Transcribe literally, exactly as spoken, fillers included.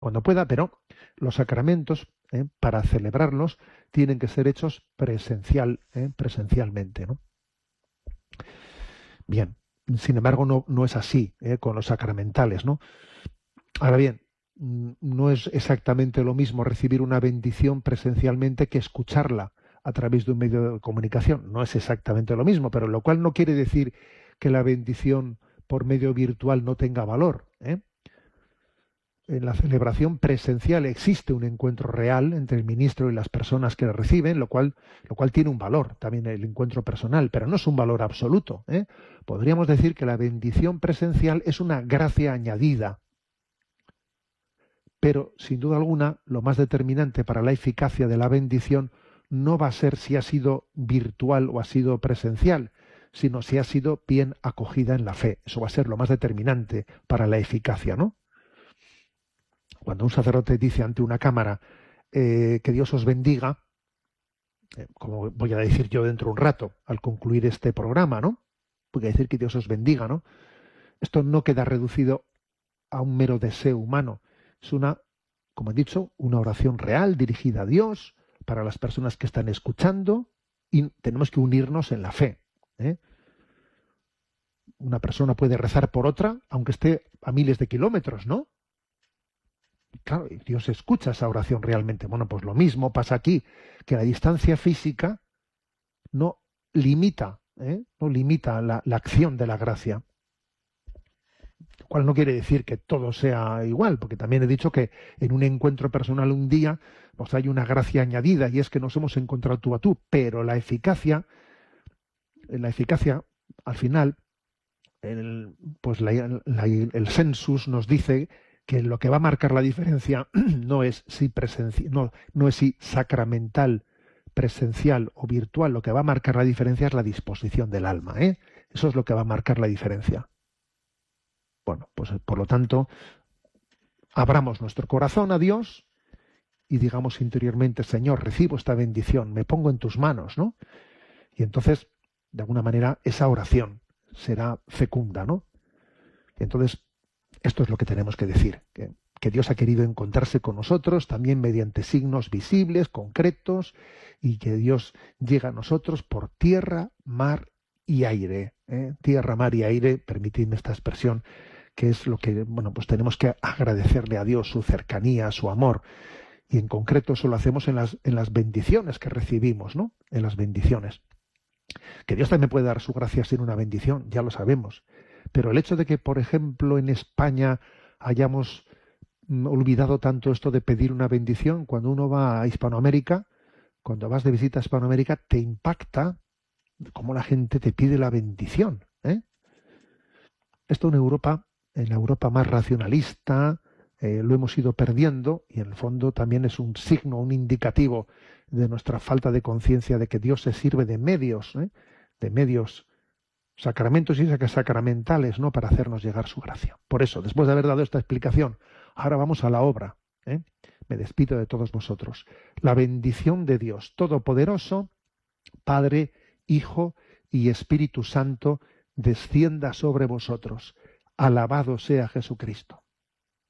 cuando pueda, pero los sacramentos, ¿eh? para celebrarlos, tienen que ser hechos presencial, ¿eh? presencialmente, ¿no? Bien, sin embargo, no, no es así, ¿eh? con los sacramentales, ¿no? Ahora bien, mm, no es exactamente lo mismo recibir una bendición presencialmente que escucharla a través de un medio de comunicación. No es exactamente lo mismo, pero lo cual no quiere decir que la bendición por medio virtual no tenga valor, ¿eh? En la celebración presencial existe un encuentro real entre el ministro y las personas que le reciben, lo cual, lo cual tiene un valor, también el encuentro personal, pero no es un valor absoluto, ¿eh? Podríamos decir que la bendición presencial es una gracia añadida, pero sin duda alguna lo más determinante para la eficacia de la bendición no va a ser si ha sido virtual o ha sido presencial, sino si ha sido bien acogida en la fe. Eso va a ser lo más determinante para la eficacia, ¿no? Cuando un sacerdote dice ante una cámara eh, que Dios os bendiga, eh, como voy a decir yo dentro de un rato, al concluir este programa, ¿no? Voy a decir que Dios os bendiga, ¿no? Esto no queda reducido a un mero deseo humano. Es una, como he dicho, una oración real dirigida a Dios para las personas que están escuchando, y tenemos que unirnos en la fe, ¿eh? Una persona puede rezar por otra, aunque esté a miles de kilómetros, ¿no? Claro, y Dios escucha esa oración realmente. Bueno, pues lo mismo pasa aquí, que la distancia física no limita, ¿eh? no limita la, la acción de la gracia. Lo cual no quiere decir que todo sea igual, porque también he dicho que en un encuentro personal un día, pues hay una gracia añadida, y es que nos hemos encontrado tú a tú, pero la eficacia, la eficacia, al final, el, pues la, la, el census nos dice que lo que va a marcar la diferencia no es si presencia, no, no es si sacramental, presencial o virtual. Lo que va a marcar la diferencia es la disposición del alma, ¿eh? Eso es lo que va a marcar la diferencia. Bueno, pues por lo tanto, abramos nuestro corazón a Dios y digamos interiormente: Señor, recibo esta bendición, me pongo en tus manos, ¿no? Y entonces, de alguna manera, esa oración será fecunda, ¿no? Y entonces, esto es lo que tenemos que decir, que, que Dios ha querido encontrarse con nosotros también mediante signos visibles, concretos, y que Dios llega a nosotros por tierra, mar y aire, ¿eh? Tierra, mar y aire, permitidme esta expresión, que es lo que, bueno, pues tenemos que agradecerle a Dios su cercanía, su amor, y en concreto eso lo hacemos en las, en las bendiciones que recibimos, ¿no? En las bendiciones. Que Dios también puede dar su gracia sin una bendición, ya lo sabemos. Pero el hecho de que, por ejemplo, en España hayamos mm, olvidado tanto esto de pedir una bendición, cuando uno va a Hispanoamérica, cuando vas de visita a Hispanoamérica, te impacta cómo la gente te pide la bendición, ¿eh? Esto en Europa, en la Europa más racionalista, eh, lo hemos ido perdiendo, y en el fondo también es un signo, un indicativo de nuestra falta de conciencia de que Dios se sirve de medios, ¿eh? de medios sacramentos y sacramentales, ¿no? Para hacernos llegar su gracia. Por eso, después de haber dado esta explicación, ahora vamos a la obra, ¿eh? Me despido de todos vosotros. La bendición de Dios Todopoderoso, Padre, Hijo y Espíritu Santo, descienda sobre vosotros. Alabado sea Jesucristo.